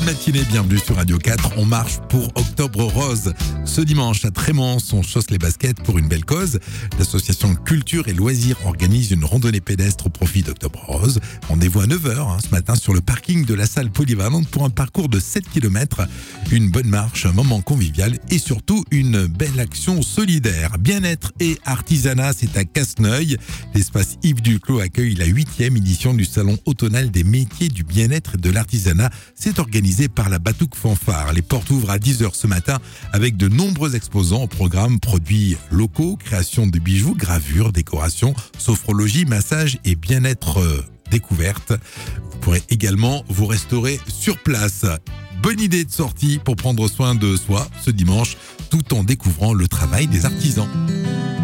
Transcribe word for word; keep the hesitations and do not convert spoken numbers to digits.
Bonne matinée, bienvenue sur Radio quatre. On marche pour Octobre Rose. Ce dimanche à Trémans, on chausse les baskets pour une belle cause. L'association Culture et Loisirs organise une randonnée pédestre au profit d'Octobre Rose. Rendez-vous à neuf heures hein, ce matin sur le parking de la salle polyvalente pour un parcours de sept kilomètres. Une bonne marche, un moment convivial et surtout une belle action solidaire. Bien-être et artisanat, c'est à Casseneuil. L'espace Yves Duclos accueille la huitième édition du salon automnal des métiers du bien-être et de l'artisanat. C'est organisé par la Batouk Fanfare. Les portes ouvrent à dix heures ce matin avec de nombreux exposants au programme produits locaux, création de bijoux, gravures, décorations, sophrologie, massage et bien-être euh, découverte. Vous pourrez également vous restaurer sur place. Bonne idée de sortie pour prendre soin de soi ce dimanche tout en découvrant le travail des artisans.